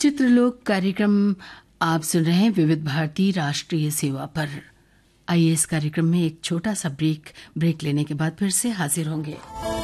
चित्रलोक कार्यक्रम आप सुन रहे हैं विविध भारती राष्ट्रीय सेवा पर। आइए इस कार्यक्रम में एक छोटा सा ब्रेक लेने के बाद फिर से हाजिर होंगे।